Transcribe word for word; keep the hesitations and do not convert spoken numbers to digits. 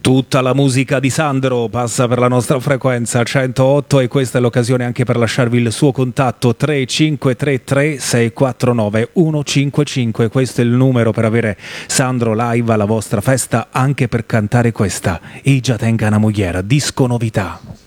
Tutta la musica di Sandro passa per la nostra frequenza centootto e questa è l'occasione anche per lasciarvi il suo contatto tre cinque tre tre sei quattro nove uno cinque cinque. Questo è il numero per avere Sandro live alla vostra festa, anche per cantare questa Igia tenga una mogliera, disco novità.